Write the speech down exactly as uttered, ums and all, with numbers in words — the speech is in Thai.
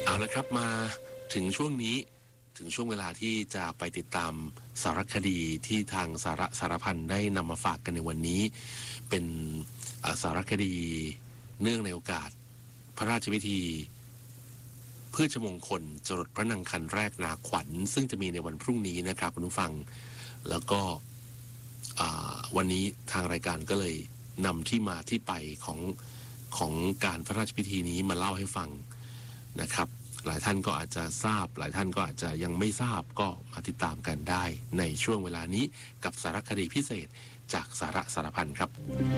เอาละครับมาถึงช่วงนี้ถึงช่วงเวลาที่จะไปติดตามสารคดีที่ทางสารสารพันได้นำมาฝากกันในวันนี้เป็นสารคดีเนื่องในโอกาสพระราชพิธีพืชมงคลจรดพระนางคันแรกนาขวัญซึ่งจะมีในวันพรุ่งนี้นะครับคุณผู้ฟังแล้วก็วันนี้ทางรายการก็เลยนำที่มาที่ไปของของการพระราชพิธีนี้มาเล่าให้ฟังนะครับหลายท่านก็อาจจะทราบหลายท่านก็อาจจะยังไม่ทราบก็มาติดตามกันได้ในช่วงเวลานี้กับสารคดีพิเศษจากสาระสารพันครับ